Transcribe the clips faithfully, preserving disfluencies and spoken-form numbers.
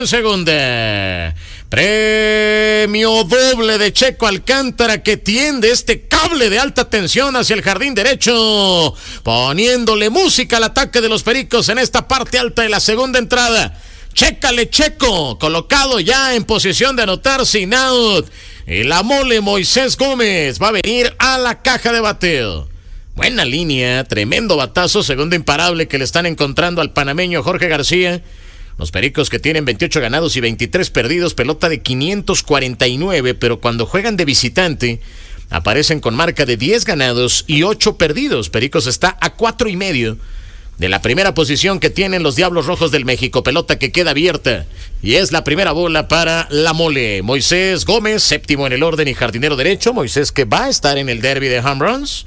Segunda. Premio doble de Checo Alcántara, que tiende este cable de alta tensión hacia el jardín derecho, poniéndole música al ataque de los Pericos en esta parte alta de la segunda entrada. Chécale, Checo, colocado ya en posición de anotar sin out. Y la mole Moisés Gómez va a venir a la caja de bateo. Buena línea, tremendo batazo, segundo imparable que le están encontrando al panameño Jorge García. Los Pericos, que tienen veintiocho ganados y veintitrés perdidos, pelota de quinientos cuarenta y nueve, pero cuando juegan de visitante aparecen con marca de diez ganados y ocho perdidos. Pericos está a cuatro y medio de la primera posición que tienen los Diablos Rojos del México. Pelota que queda abierta y es la primera bola para la mole. Moisés Gómez, séptimo en el orden y jardinero derecho. Moisés, que va a estar en el derby de home runs.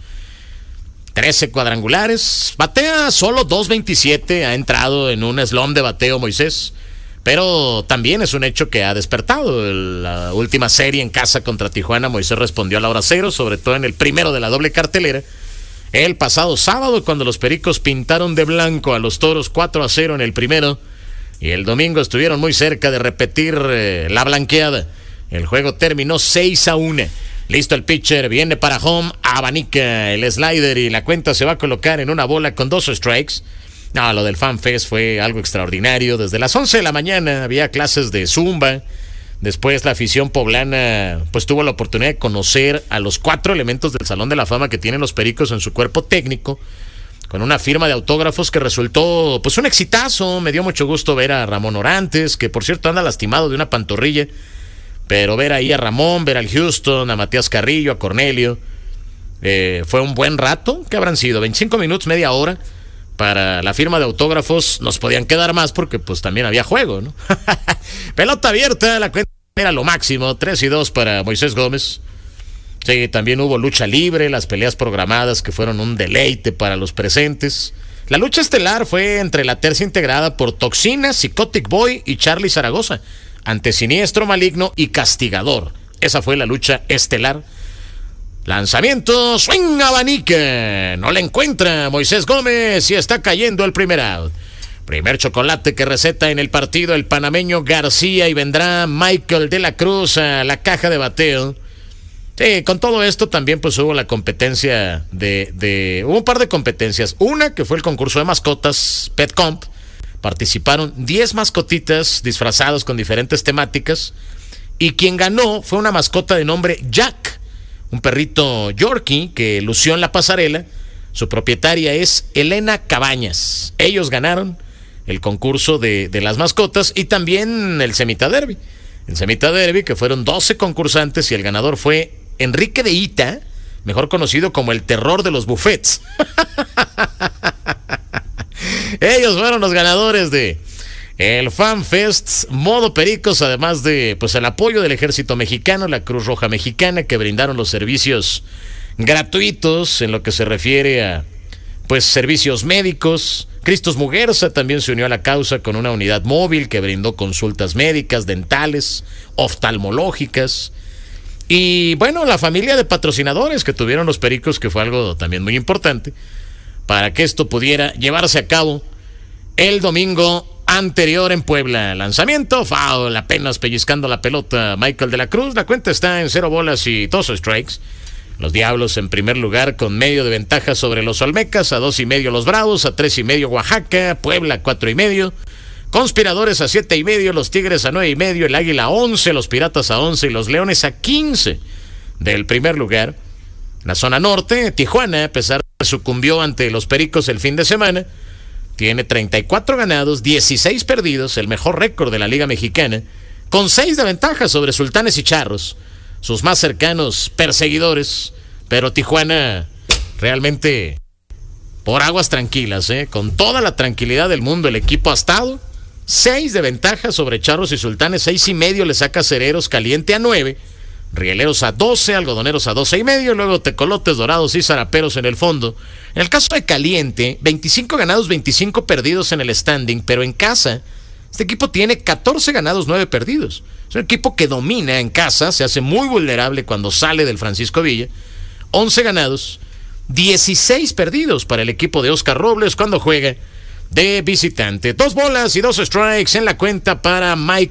trece cuadrangulares, batea solo dos veintisiete, ha entrado en un slump de bateo Moisés, pero también es un hecho que ha despertado. La última serie en casa contra Tijuana, Moisés respondió a la hora cero, sobre todo en el primero de la doble cartelera, el pasado sábado, cuando los Pericos pintaron de blanco a los Toros cuatro a cero en el primero, y el domingo estuvieron muy cerca de repetir eh, la blanqueada. El juego terminó seis a uno. Listo el pitcher, viene para home, abanica el slider y la cuenta se va a colocar en una bola con dos strikes. No, lo del Fan Fest fue algo extraordinario. Desde las once de la mañana había clases de zumba. Después la afición poblana pues tuvo la oportunidad de conocer a los cuatro elementos del Salón de la Fama que tienen los Pericos en su cuerpo técnico, con una firma de autógrafos que resultó pues un exitazo. Me dio mucho gusto ver a Ramón Orantes, que por cierto anda lastimado de una pantorrilla. Pero ver ahí a Ramón, ver al Houston, a Matías Carrillo, a Cornelio, eh, fue un buen rato. ¿Qué habrán sido? veinticinco minutos, media hora. Para la firma de autógrafos nos podían quedar más porque pues también había juego, ¿no? Pelota abierta, la cuenta era lo máximo, tres y dos para Moisés Gómez. Sí, también hubo lucha libre, las peleas programadas que fueron un deleite para los presentes. La lucha estelar fue entre la tercia integrada por Toxina, Psychotic Boy y Charlie Zaragoza, ante Siniestro, Maligno y Castigador. Esa fue la lucha estelar. Lanzamiento, swing, abanica. No le encuentra Moisés Gómez y está cayendo el primer out. Primer chocolate que receta en el partido el panameño García, y vendrá Michael de la Cruz a la caja de bateo. Sí, con todo esto también pues hubo la competencia de, de... Hubo un par de competencias. Una que fue el concurso de mascotas Pet Comp. Participaron diez mascotitas disfrazados con diferentes temáticas, y quien ganó fue una mascota de nombre Jack, un perrito Yorkie que lució en la pasarela. Su propietaria es Elena Cabañas. Ellos ganaron el concurso de, de las mascotas y también el Semita Derby. El Semita Derby, que fueron doce concursantes, y el ganador fue Enrique de Ita, mejor conocido como el terror de los buffets. Ellos fueron los ganadores de el Fan Fest modo Pericos, además de pues el apoyo del Ejército Mexicano, la Cruz Roja Mexicana, que brindaron los servicios gratuitos en lo que se refiere a pues servicios médicos. Cristos Muguerza también se unió a la causa con una unidad móvil que brindó consultas médicas, dentales, oftalmológicas. Y bueno, la familia de patrocinadores que tuvieron los Pericos, que fue algo también muy importante para que esto pudiera llevarse a cabo el domingo anterior en Puebla. Lanzamiento, foul, apenas pellizcando la pelota Michael de la Cruz. La cuenta está en cero bolas y dos strikes. Los Diablos en primer lugar con medio de ventaja sobre los Olmecas, a dos y medio los Bravos, a tres y medio Oaxaca, Puebla cuatro y medio, Conspiradores a siete y medio, los Tigres a nueve y medio, el Águila a once, los Piratas a once y los Leones a quince del primer lugar. La zona norte, Tijuana, a pesar de que sucumbió ante los Pericos el fin de semana, tiene treinta y cuatro ganados, dieciséis perdidos, el mejor récord de la Liga Mexicana, con seis de ventaja sobre Sultanes y Charros, sus más cercanos perseguidores. Pero Tijuana realmente por aguas tranquilas, ¿eh? Con toda la tranquilidad del mundo el equipo ha estado. Seis de ventaja sobre Charros y Sultanes, seis y medio le saca Cereros Caliente a nueve, Rieleros a doce, Algodoneros a doce y medio, luego Tecolotes, Dorados y Zaraperos en el fondo. En el caso de Caliente, veinticinco ganados, veinticinco perdidos en el standing, pero en casa, este equipo tiene catorce ganados, nueve perdidos. Es un equipo que domina en casa, se hace muy vulnerable cuando sale del Francisco Villa. once ganados, dieciséis perdidos para el equipo de Oscar Robles cuando juega de visitante. Dos bolas y dos strikes en la cuenta para Mike